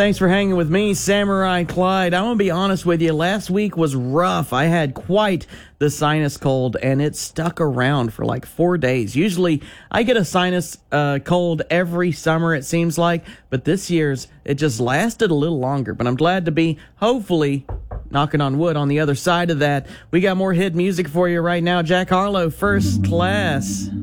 Thanks for hanging with me, Samurai Clyde. I'm going to be honest with you. Last week was rough. I had quite the sinus cold, and it stuck around for like 4 days. Usually, I get a sinus cold every summer, it seems like, but this year's, it just lasted a little longer. But I'm glad to be, hopefully, knocking on wood, on the other side of that. We got more hit music for you right now. Jack Harlow, First Class.